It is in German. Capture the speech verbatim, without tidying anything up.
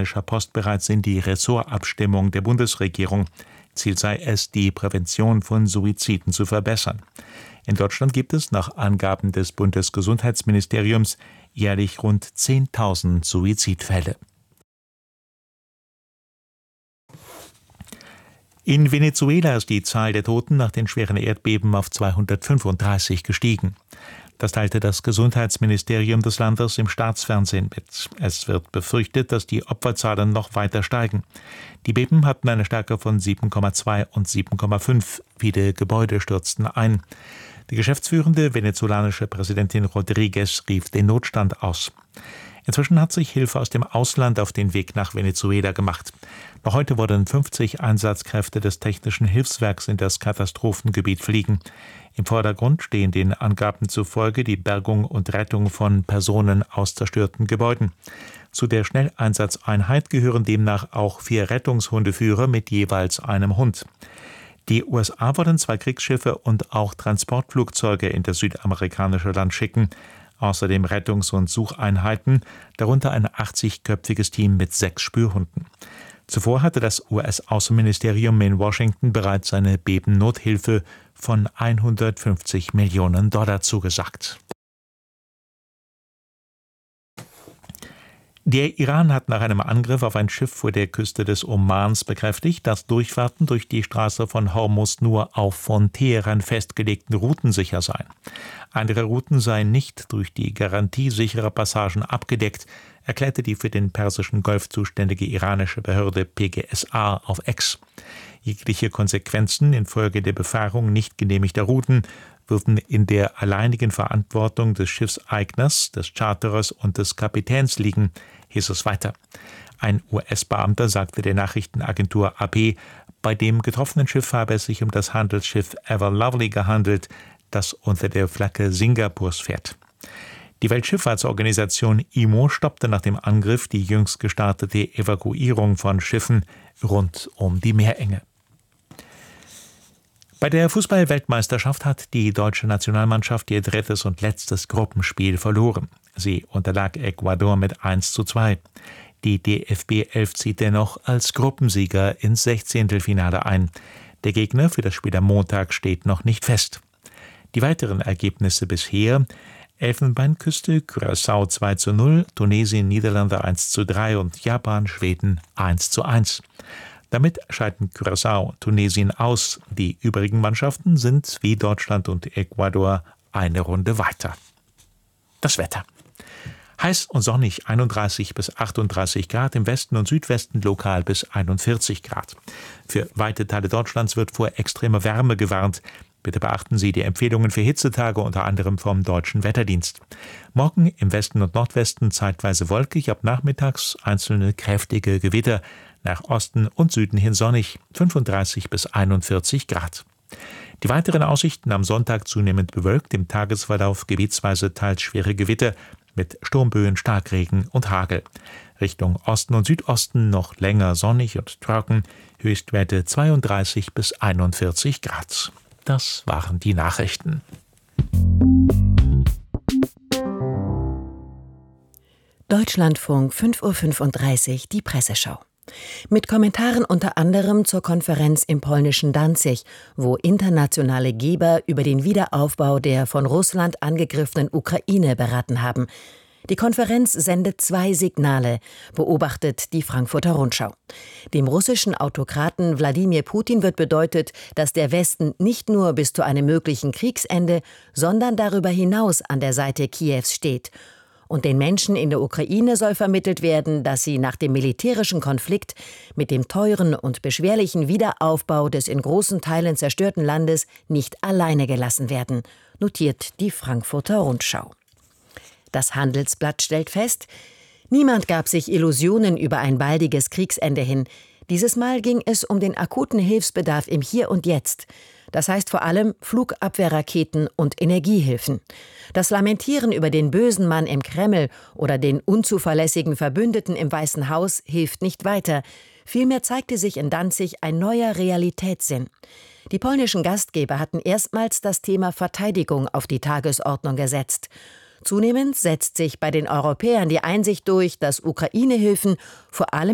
amerikanischer Post bereits in die Ressortabstimmung der Bundesregierung. Ziel sei es, die Prävention von Suiziden zu verbessern. In Deutschland gibt es nach Angaben des Bundesgesundheitsministeriums jährlich rund zehntausend Suizidfälle. In Venezuela ist die Zahl der Toten nach den schweren Erdbeben auf zweihundertfünfunddreißig gestiegen. Das teilte das Gesundheitsministerium des Landes im Staatsfernsehen mit. Es wird befürchtet, dass die Opferzahlen noch weiter steigen. Die Beben hatten eine Stärke von sieben Komma zwei und sieben Komma fünf. Viele Gebäude stürzten ein. Die geschäftsführende venezolanische Präsidentin Rodríguez rief den Notstand aus. Inzwischen hat sich Hilfe aus dem Ausland auf den Weg nach Venezuela gemacht. Noch heute wurden fünfzig Einsatzkräfte des Technischen Hilfswerks in das Katastrophengebiet fliegen. Im Vordergrund stehen den Angaben zufolge die Bergung und Rettung von Personen aus zerstörten Gebäuden. Zu der Schnelleinsatzeinheit gehören demnach auch vier Rettungshundeführer mit jeweils einem Hund. Die U S A wollen zwei Kriegsschiffe und auch Transportflugzeuge in das südamerikanische Land schicken. Außerdem Rettungs- und Sucheinheiten, darunter ein achtzigköpfiges Team mit sechs Spürhunden. Zuvor hatte das U S-Außenministerium in Washington bereits eine Bebennothilfe von hundertfünfzig Millionen Dollar zugesagt. Der Iran hat nach einem Angriff auf ein Schiff vor der Küste des Omans bekräftigt, dass Durchfahrten durch die Straße von Hormuz nur auf von Teheran festgelegten Routen sicher seien. Andere Routen seien nicht durch die Garantie sicherer Passagen abgedeckt, erklärte die für den Persischen Golf zuständige iranische Behörde P G S A auf X. Jegliche Konsequenzen infolge der Befahrung nicht genehmigter Routen würden in der alleinigen Verantwortung des Schiffseigners, des Charterers und des Kapitäns liegen, hieß es weiter. Ein U S-Beamter sagte der Nachrichtenagentur A P, bei dem getroffenen Schiff habe es sich um das Handelsschiff Ever Lovely gehandelt, das unter der Flagge Singapurs fährt. Die Weltschifffahrtsorganisation I M O stoppte nach dem Angriff die jüngst gestartete Evakuierung von Schiffen rund um die Meerenge. Bei der Fußball-Weltmeisterschaft hat die deutsche Nationalmannschaft ihr drittes und letztes Gruppenspiel verloren. Sie unterlag Ecuador mit eins zu zwei. Die D F B elf zieht dennoch als Gruppensieger ins Sechzehntelfinale ein. Der Gegner für das Spiel am Montag steht noch nicht fest. Die weiteren Ergebnisse bisher: Elfenbeinküste, Curaçao zwei zu null, Tunesien, Niederlande eins zu drei und Japan, Schweden eins zu eins. Damit scheiden Curaçao und Tunesien aus. Die übrigen Mannschaften sind wie Deutschland und Ecuador eine Runde weiter. Das Wetter. Heiß und sonnig, einunddreißig bis achtunddreißig Grad, im Westen und Südwesten lokal bis einundvierzig Grad. Für weite Teile Deutschlands wird vor extremer Wärme gewarnt. Bitte beachten Sie die Empfehlungen für Hitzetage, unter anderem vom Deutschen Wetterdienst. Morgen im Westen und Nordwesten zeitweise wolkig, ab nachmittags einzelne kräftige Gewitter. Nach Osten und Süden hin sonnig, fünfunddreißig bis einundvierzig Grad. Die weiteren Aussichten: am Sonntag zunehmend bewölkt, im Tagesverlauf gebietsweise teils schwere Gewitter mit Sturmböen, Starkregen und Hagel. Richtung Osten und Südosten noch länger sonnig und trocken, Höchstwerte zweiunddreißig bis einundvierzig Grad. Das waren die Nachrichten. Deutschlandfunk, fünf Uhr fünfunddreißig, die Presseschau. Mit Kommentaren unter anderem zur Konferenz im polnischen Danzig, wo internationale Geber über den Wiederaufbau der von Russland angegriffenen Ukraine beraten haben. Die Konferenz sendet zwei Signale, beobachtet die Frankfurter Rundschau. Dem russischen Autokraten Wladimir Putin wird bedeutet, dass der Westen nicht nur bis zu einem möglichen Kriegsende, sondern darüber hinaus an der Seite Kiews steht. Und den Menschen in der Ukraine soll vermittelt werden, dass sie nach dem militärischen Konflikt mit dem teuren und beschwerlichen Wiederaufbau des in großen Teilen zerstörten Landes nicht alleine gelassen werden, notiert die Frankfurter Rundschau. Das Handelsblatt stellt fest, niemand gab sich Illusionen über ein baldiges Kriegsende hin. Dieses Mal ging es um den akuten Hilfsbedarf im Hier und Jetzt. Das heißt vor allem Flugabwehrraketen und Energiehilfen. Das Lamentieren über den bösen Mann im Kreml oder den unzuverlässigen Verbündeten im Weißen Haus hilft nicht weiter. Vielmehr zeigte sich in Danzig ein neuer Realitätssinn. Die polnischen Gastgeber hatten erstmals das Thema Verteidigung auf die Tagesordnung gesetzt. Zunehmend setzt sich bei den Europäern die Einsicht durch, dass Ukraine-Hilfen vor allem